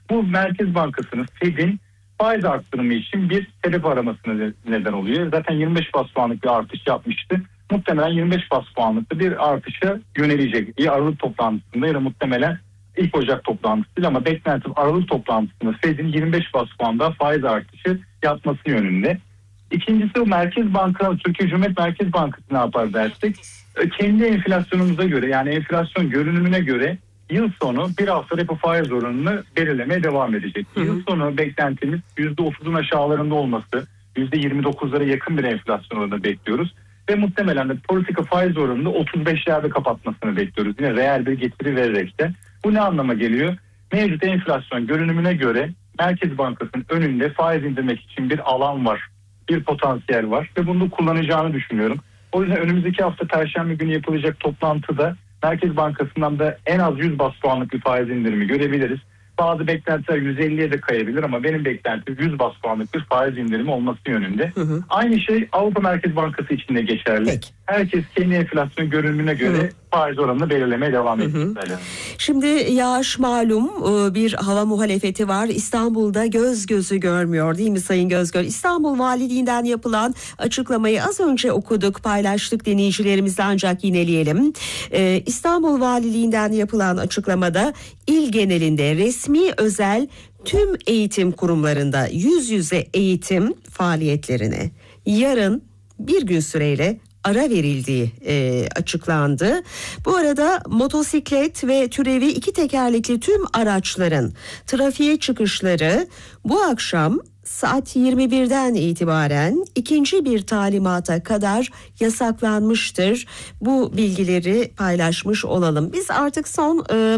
Bu Merkez Bankası'nın Fed'in faiz arttırımı için bir sebep aramasına neden oluyor. Zaten 25 bas puanlık bir artış yapmıştı. Muhtemelen 25 bas puanlık bir artışa yönelecek. Ya Aralık toplantısında ya da muhtemelen ilk Ocak toplantısıyla, ama beklentim Aralık toplantısında Fed'in 25 bas puanda faiz artışı yapması yönünde. İkincisi, o Merkez Bankası, Türkiye Cumhuriyet Merkez Bankası ne yapar dersek, kendi enflasyonumuza göre, yani enflasyon görünümüne göre yıl sonu bir hafta repo faiz oranını belirlemeye devam edecek. Yıl sonu beklentimiz %30'un aşağılarında olması, %29'lara yakın bir enflasyon oranı bekliyoruz. Ve muhtemelen de politika faiz oranını 35'lerde kapatmasını bekliyoruz. Yine reel bir getiri vererek de. Bu ne anlama geliyor? Mevcut enflasyon görünümüne göre Merkez Bankası'nın önünde faiz indirmek için bir alan var. Bir potansiyel var ve bunu kullanacağını düşünüyorum. O yüzden önümüzdeki hafta Perşembe günü yapılacak toplantıda Merkez Bankası'ndan da en az 100 bas puanlık bir faiz indirimi görebiliriz. Bazı beklentiler 150'ye de kayabilir ama benim beklentim 100 bas puanlık bir faiz indirimi olması yönünde. Aynı şey Avrupa Merkez Bankası için de geçerli. Peki. Herkes kendi enflasyon görünümüne göre faiz oranını belirlemeye devam edecek. Şimdi yağış malum, bir hava muhalefeti var. İstanbul'da göz gözü görmüyor, değil mi Sayın Gözgör? İstanbul Valiliğinden yapılan açıklamayı az önce okuduk, paylaştık dinleyicilerimizle, ancak yineleyelim. İstanbul Valiliğinden yapılan açıklamada il genelinde resmi özel tüm eğitim kurumlarında yüz yüze eğitim faaliyetlerine yarın bir gün süreyle ara verildiği açıklandı. Bu arada motosiklet ve türevi iki tekerlekli tüm araçların trafiğe çıkışları bu akşam saat 21'den itibaren ikinci bir talimata kadar yasaklanmıştır. Bu bilgileri paylaşmış olalım. Biz artık son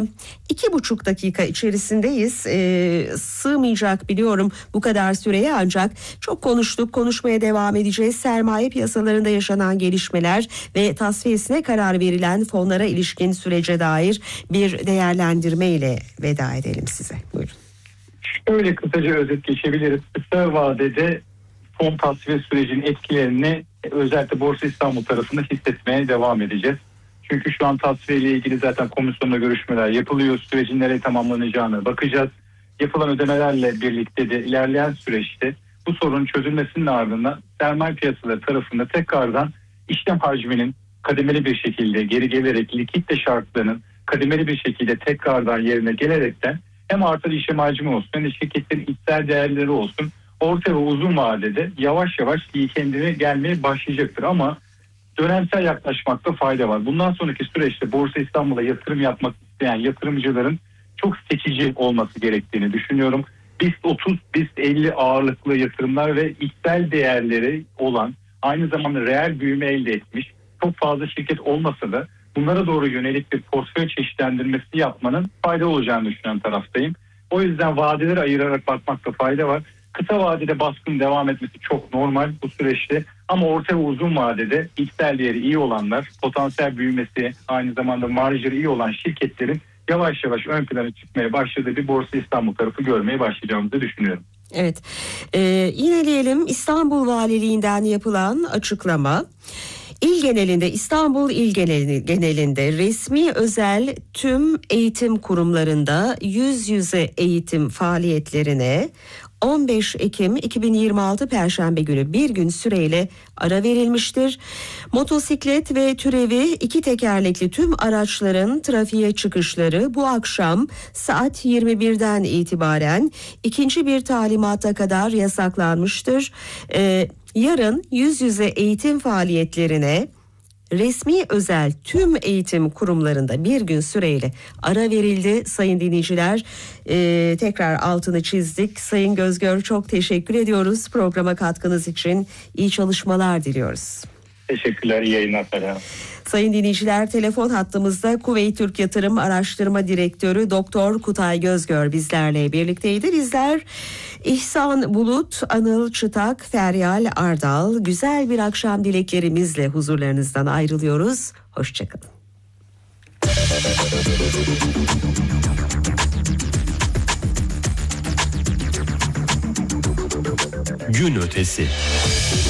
2,5 dakika içerisindeyiz. Sığmayacak biliyorum bu kadar süreye, ancak çok konuştuk, konuşmaya devam edeceğiz. Sermaye piyasalarında yaşanan gelişmeler ve tasfiyesine karar verilen fonlara ilişkin sürece dair bir değerlendirme ile veda edelim size. Buyurun. Öyle kısaca özet geçebiliriz. Kısa vadede fon tasfiye sürecinin etkilerini özellikle Borsa İstanbul tarafında hissetmeye devam edeceğiz. Çünkü şu an tasfiye ile ilgili zaten komisyonla görüşmeler yapılıyor. Sürecin nereye tamamlanacağına bakacağız. Yapılan ödemelerle birlikte de ilerleyen süreçte bu sorunun çözülmesinin ardından sermaye piyasaları tarafında tekrardan işlem hacminin kademeli bir şekilde geri gelerek, likitte şartlarının kademeli bir şekilde tekrardan yerine gelerekten hem artan işlem hacmi olsun hem de şirketlerin içsel değerleri olsun, orta ve uzun vadede yavaş yavaş kendine gelmeye başlayacaktır. Ama dönemsel yaklaşmakta fayda var. Bundan sonraki süreçte Borsa İstanbul'a yatırım yapmak isteyen yatırımcıların çok seçici olması gerektiğini düşünüyorum. BIST 30, BIST 50 ağırlıklı yatırımlar ve içsel değerleri olan, aynı zamanda reel büyüme elde etmiş çok fazla şirket olmasa da bunlara doğru yönelik bir portföy çeşitlendirmesi yapmanın faydalı olacağını düşünen taraftayım. O yüzden vadeleri ayırarak bakmakta fayda var. Kısa vadede baskın devam etmesi çok normal bu süreçte. Ama orta ve uzun vadede içsel değeri iyi olanlar, potansiyel büyümesi, aynı zamanda marjları iyi olan şirketlerin yavaş yavaş ön plana çıkmaya başladığı bir Borsa İstanbul tarafı görmeye başlayacağımızı düşünüyorum. Evet. Yineleyelim, İstanbul Valiliğinden yapılan açıklama. İl genelinde, İstanbul il genelinde resmi özel tüm eğitim kurumlarında yüz yüze eğitim faaliyetlerine 15 Ekim 2026 Perşembe günü bir gün süreyle ara verilmiştir. Motosiklet ve türevi iki tekerlekli tüm araçların trafiğe çıkışları bu akşam saat 21'den itibaren ikinci bir talimata kadar yasaklanmıştır. Yarın yüz yüze eğitim faaliyetlerine resmi özel tüm eğitim kurumlarında bir gün süreyle ara verildi sayın dinleyiciler. Tekrar altını çizdik. Sayın Gözgör, çok teşekkür ediyoruz programa katkınız için. İyi çalışmalar diliyoruz. Teşekkürler, iyi yayınlar. Sayın dinleyiciler, telefon hattımızda Kuveyt Türk Yatırım Araştırma Direktörü Doktor Kutay Gözgör bizlerle birlikteydi. Bizler İhsan Bulut, Anıl Çıtak, Feryal Ardal güzel bir akşam dileklerimizle huzurlarınızdan ayrılıyoruz. Hoşçakalın. Gün ötesi.